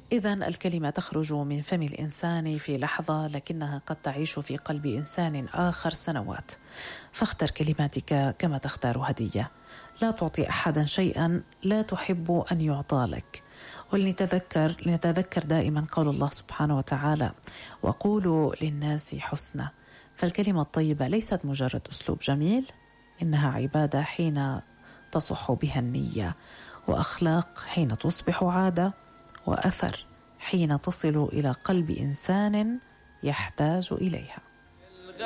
إذن الكلمة تخرج من فم الإنسان في لحظة، لكنها قد تعيش في قلب إنسان آخر سنوات. فاختر كلماتك كما تختار هدية. لا تعطي أحدا شيئا لا تحب أن يعطى لك. ولنتذكر دائما قول الله سبحانه وتعالى: وقولوا للناس حسنا. فالكلمة الطيبة ليست مجرد أسلوب جميل، إنها عبادة حين تصح بها النية، وأخلاق حين تصبح عادة، وأثر حين تصل إلى قلب إنسان يحتاج إليها.